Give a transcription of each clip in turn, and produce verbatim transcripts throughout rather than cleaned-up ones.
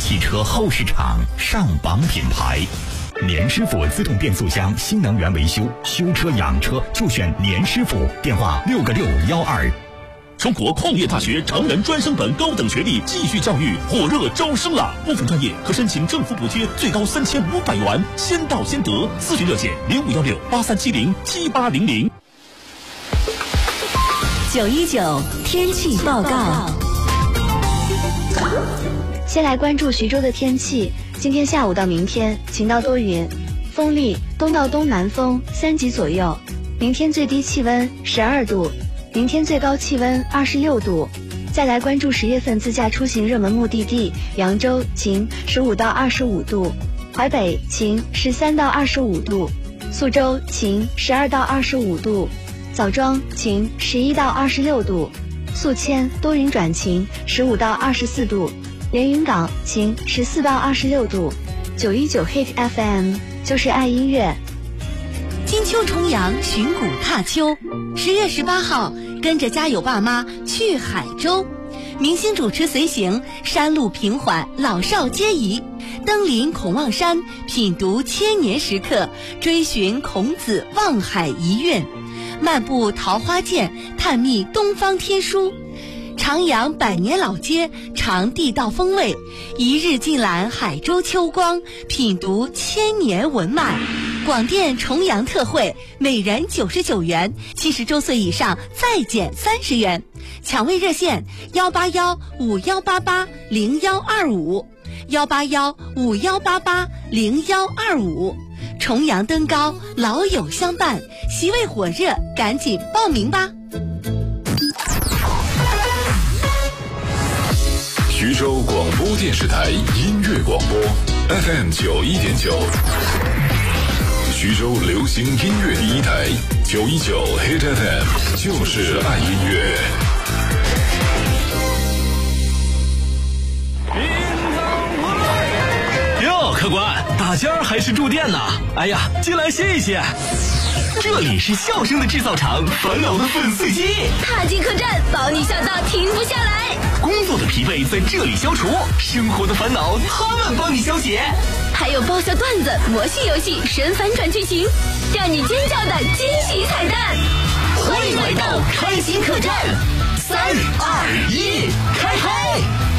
汽车后市场上榜品牌。年师傅自动变速箱新能源维修，修车养车就选年师傅。电话六个六幺二。 中国矿业大学成人专升本高等学历继续教育火热招生了，部分专业可申请政府补贴，最高三千五百元，先到先得。咨询热线零五幺六八三七零七八零零。 九一九天气报告。 先来关注徐州的天气，今天下午到明天晴到多云，风力东到东南风三级左右。明天最低气温十二度，明天最高气温二十六度。再来关注十月份自驾出行热门目的地：扬州晴，十五到二十五度；淮北晴，十三到二十五度；宿州晴，十二到二十五度；枣庄晴，十一到二十六度；宿迁多云转晴，十五到二十四度；连云港晴，十四到二十六度。九一九 Hit F M 就是爱音乐。 金秋重阳，寻古踏秋。十月十八号，跟着家有爸妈去海州，明星主持随行，山路平缓，老少皆宜。登临孔望山，品读千年石刻，追寻孔子望海遗韵，漫步桃花涧，探秘东方天书。徜徉百年老街，尝地道风味，一日尽览海州秋光，品读千年文脉。广电重阳特惠，每人九十九元，七十周岁以上再减三十元。抢位热线幺八幺五幺八八零幺二五，幺八幺五幺八八零幺二五。重阳登高，老友相伴，席位火热，赶紧报名吧。 徐州广播电视台音乐广播 F M 九一点九，徐州流行音乐第一台九一九 Hit F M 就是爱音乐。 哟，客官，大仙儿还是住店呢？哎呀，进来歇一歇。这里是笑声的制造厂，烦恼的粉碎机。 踏进客栈，保你笑到停不下来。 工作的疲惫在这里消除，生活的烦恼他们帮你消解。 还有爆笑段子、魔性游戏、神反转剧情，让你尖叫的惊喜彩蛋。 欢迎来到开心客栈，三二一，开嗨！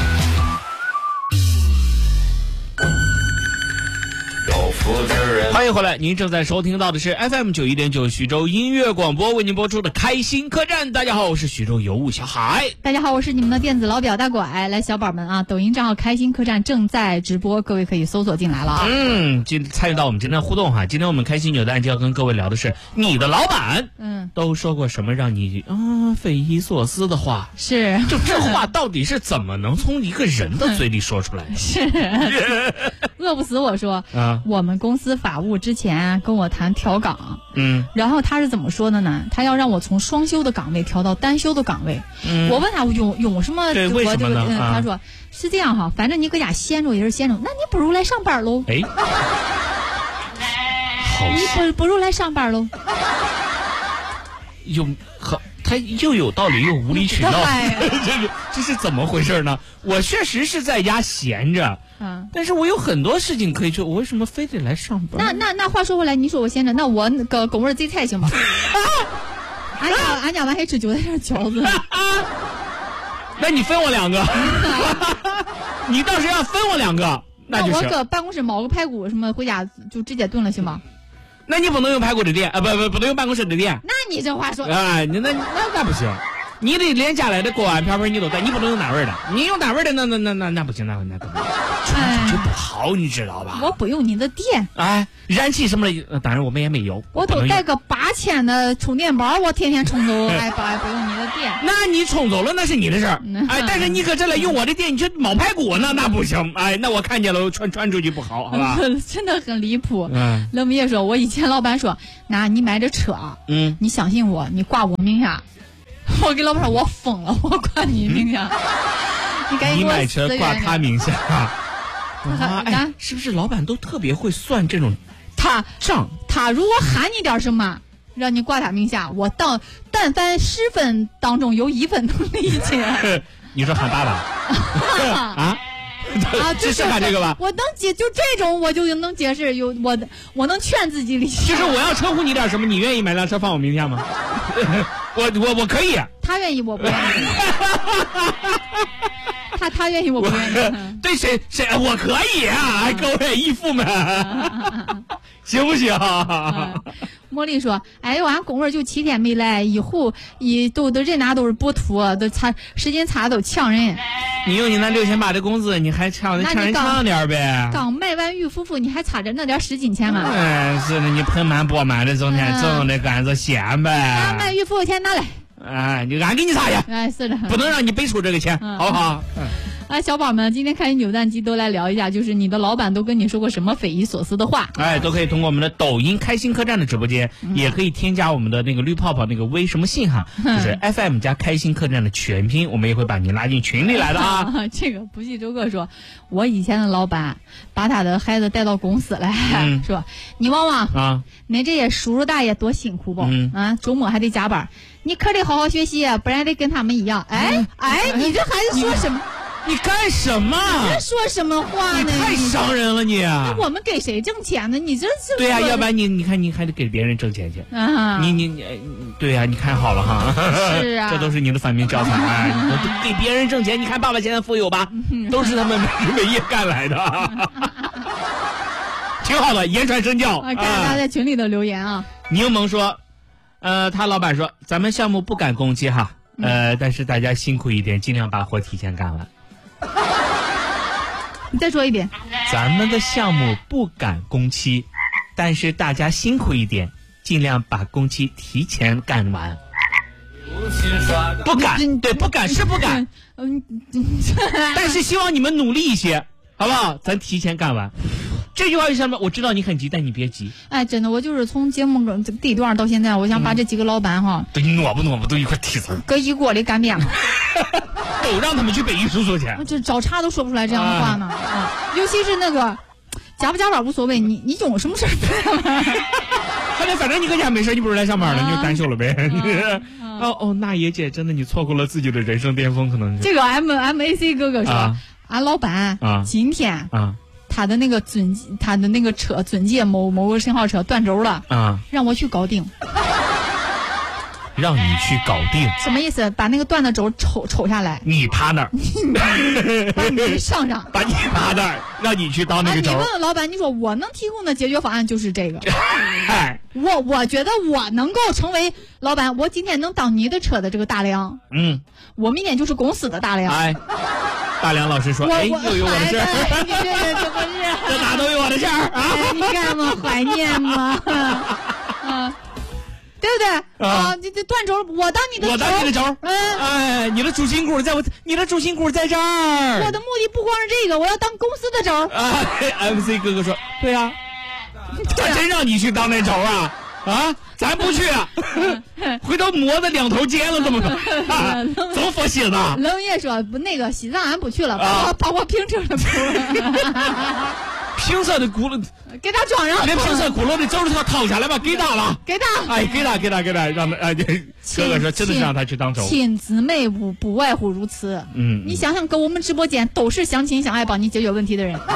欢迎回来，您正在收听到的是 F M 九一点九徐州音乐广播为您播出的开心客栈。大家好，我是徐州尤物小海。 大家好，我是你们的电子老表大拐。来，小宝们啊，抖音账号开心客栈正在直播，各位可以搜索进来了啊。 嗯，今参与到我们今天的互动哈。今天我们开心扭蛋就要跟各位聊的是你的老板，嗯，都说过什么让你啊匪夷所思的话？ 是， 就这话到底是怎么能从一个人的嘴里说出来的？ 是，饿不死我说啊，我们公司法务之前跟我谈调岗，嗯，然后他是怎么说的呢？他要让我从双休的岗位调到单休的岗位。嗯，我问他有有什么？ 对，为什么呢？ 嗯，他说是这样哈，反正你搁家闲着也是闲着，那你不如来上班喽。哎， 好， 你不不如来上班喽。 有和他又有道理又无理取闹，这是这是怎么回事呢？我确实是在家闲着。嗯，但是我有很多事情可以做，我为什么非得来上班？ 那那那话说回来，你说我闲着，那我那个狗味贼菜行吗？俺家俺家晚还吃韭菜馅饺子。 那你分我两个，你倒是要分我两个，那就我搁办公室冒个排骨什么，回家就直接炖了行吗？ 那你不能用排骨的电啊，不不不能用办公室的电。 那你这话说， 哎，那那那那不行。你得连家来的锅碗瓢盆你都带，你不能用单位的，你用单位的那那那那那不行，那那不行，传出去不好，你知道吧？ 我不用你的电， 哎，燃气什么的，当然我们也没有， 我都带个八千的充电宝，我天天充走，哎，不不用你的电。 那你充走了那是你的事儿，哎，但是你可这来用我的电，你去冒排骨呢，那不行，哎，那我看见了，传传出去不好，好吧？ 真的很离谱。嗯，乐米也说，我以前老板说，那你买这车，嗯，你相信我，你挂我名下。我给老板说，我疯了，我挂你名下，你赶紧你买车挂他名下。 啊， 哎，是不是老板都特别会算这种他账？他如果喊你点什么，让你挂他名下，我当但凡十分当中有一分能理解。 你说喊爸爸啊？ 啊， 是是喊这个吧？ 我能解，就这种我就能解释，有我我能劝自己理解。 就是我要称呼你点什么，你愿意买辆车放我名下吗？我我我可以。 他愿意，我不愿意。他他愿意，我不愿意。 对谁谁我可以啊，各位义父们，行不行？ 茉莉说：“哎呦，俺工人就七天没来，一户一都都人家都是不图，都差时间差都抢人。 你用你那六千八的工资，你还抢抢人抢点呗？ 刚卖完玉夫妇，你还差着那点十斤钱吗？ 哎，是的，你盆满钵满的，整天整的赶着闲呗。 俺卖玉夫妇钱拿来。 哎，你俺给你擦去。 哎，是的， 不能让你背出这个钱， 嗯、 好不好？嗯。” 啊，小宝们，今天开扭蛋机都来聊一下，就是你的老板都跟你说过什么匪夷所思的话？ 哎，都可以通过我们的抖音开心客栈的直播间，嗯、也可以添加我们的那个绿泡泡那个微什么信哈，嗯、就是 F M 加开心客栈的全拼，我们也会把您拉进群里来的啊。 啊这个不系周哥说，我以前的老板把他的孩子带到公司来，嗯、说你旺旺啊，你这些叔叔大爷多辛苦不？嗯、啊，周末还得加班，你可得好好学习，不然得跟他们一样。哎、嗯、哎，你这孩子说什么？ 你干什么？ 你这说什么话呢？ 你太伤人了你！ 那我们给谁挣钱呢？你这是对呀、啊，要不然你你看你还得给别人挣钱去啊！你你你对呀、啊，你看好了哈。 是啊， 这都是你的反面教材。哎、给别人挣钱，你看爸爸现在富有吧？都是他们没没业干来的。挺好的，言传身教。 啊，看大家在群里的留言啊。 柠檬说，呃，他老板说，咱们项目不赶工期哈，呃，但是大家辛苦一点，尽量把活提前干完。 你再说一遍。 咱们的项目不赶工期，但是大家辛苦一点，尽量把工期提前干完。不赶，对，不赶是不赶，嗯，但是希望你们努力一些，好不好？咱提前干完。这句话是什么？我知道你很急，但你别急。 哎，真的，我就是从节目第一段到现在，我想把这几个老板哈， 都挪不挪不都一块提走， 搁一锅里干煸了。 都让他们去北艺术做去。 这找茬都说不出来这样的话呢。啊啊、尤其是那个加不加班无所谓，你你有什么事儿？ 反正反正你搁家没事，你不是来上班了，啊、你就单休了呗。啊、哦哦，那爷姐真的你错过了自己的人生巅峰，可能是。 这个 M M A C 哥哥说，啊、俺老板啊，今天啊。他的那个准，他的那个车准借某某个型号车断轴了啊，让我去搞定。 让你去搞定？ 什么意思？把那个断的轴抽抽下来。 你趴那儿， 把你上上， 把你趴那儿，让你去当那个轴。 啊、你问问老板，你说我能提供的解决方案就是这个。哎，我我觉得我能够成为老板，我今天能当你的车的这个大梁。嗯，我明天就是公司的大梁。 哎。大梁老师说：“哎，又有我的事儿， 这这不是这哪都有我的事儿啊！ 你干嘛怀念吗？啊，对不对啊？你这断轴，我当你的， 我当你的轴，嗯，哎，你的主心骨在我，你的主心骨在这儿。 我的目的不光是这个，我要当公司的轴。 哎 ，M C 哥哥说，对呀，他真让你去当那轴啊？啊，咱不去，回头磨的两头尖了怎么办？啊，走佛心了。 冷月说不，那个西藏俺不去了，把我把我拼车的拼色的轱辘给他装上， 连拼色轱辘的轴都掏下来吧，给他了， 给他， 哎，给他给他给他，让他哎，哥哥说真的是让他去当轴。 亲姊妹不不外乎如此。嗯，你想想，搁我们直播间都是相亲相爱帮你解决问题的人。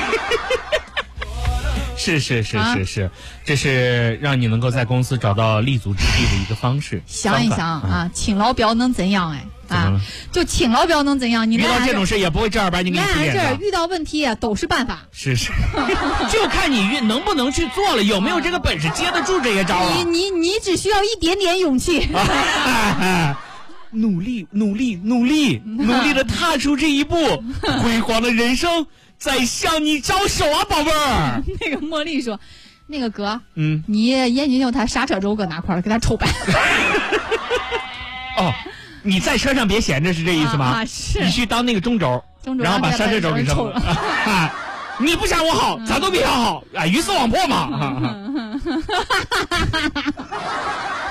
是是是是是、啊，这是让你能够在公司找到立足之地的一个方式。 想一想啊，嗯、请老表能怎样？哎啊，就请老表能怎样？你遇到这种事也不会正儿八经给你出脸的。 这儿遇到问题都是办法。 是是，就看你运能不能去做了，有没有这个本事接得住这些招啊？ 你你你只需要一点点勇气。 努力努力努力努力的踏出这一步，辉煌的人生在向你招手啊，宝贝儿。 那个茉莉说，那个哥，嗯，你研究研究他刹车轴搁哪块儿，给他抽掰。 哦，你在车上别闲着是这意思吗？ 啊，是。 你去当那个中轴， 中轴然后把刹车轴给抽了。啊，你不想我好，咱都别想好，哎，鱼死网破嘛。